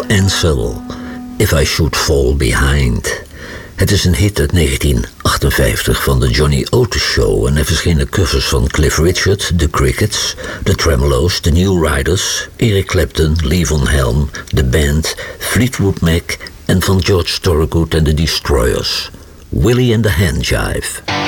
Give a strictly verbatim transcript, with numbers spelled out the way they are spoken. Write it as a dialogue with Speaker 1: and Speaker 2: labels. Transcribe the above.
Speaker 1: Phil Ansell, If I Should Fall Behind. Het is een hit uit negentien achtenvijftig van de Johnny Otis Show en er verschenen covers van Cliff Richard, The Crickets, The Tremolos, The New Riders, Eric Clapton, Levon Helm, The Band, Fleetwood Mac en van George Thorogood en The Destroyers. Willie and the Handjive.